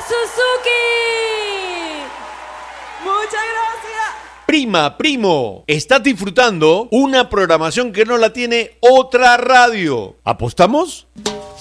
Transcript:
Suzuki. Muchas gracias. Prima, primo, estás disfrutando una programación que no la tiene otra radio. ¿Apostamos?